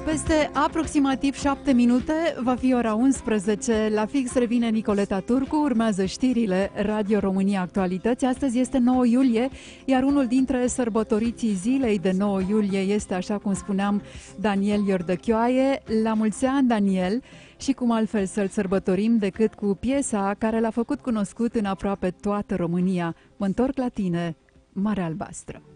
Peste aproximativ 7 minute va fi ora 11. La fix revine Nicoleta Turcu, urmează știrile Radio România Actualități. Astăzi este 9 iulie, iar unul dintre sărbătoriții zilei de 9 iulie este, așa cum spuneam, Daniel Iordăchioaie. La mulți ani, Daniel! Și cum altfel să-l sărbătorim decât cu piesa care l-a făcut cunoscut în aproape toată România. Mă întorc la tine, Marea Albastră.